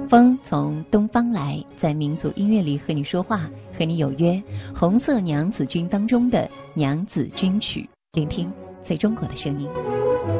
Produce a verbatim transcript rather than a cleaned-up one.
风从东方来，在民族音乐里和你说话，和你有约。红色娘子军当中的娘子军曲，聆听最中国的声音。